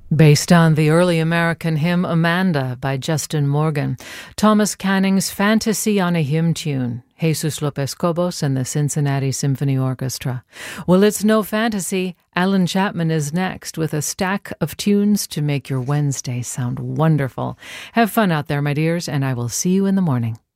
Based on the early American hymn Amanda by Justin Morgan, Thomas Canning's Fantasy on a Hymn Tune, Jesus Lopez Cobos and the Cincinnati Symphony Orchestra. Well, it's no fantasy. Alan Chapman is next with a stack of tunes to make your Wednesday sound wonderful. Have fun out there, my dears, and I will see you in the morning.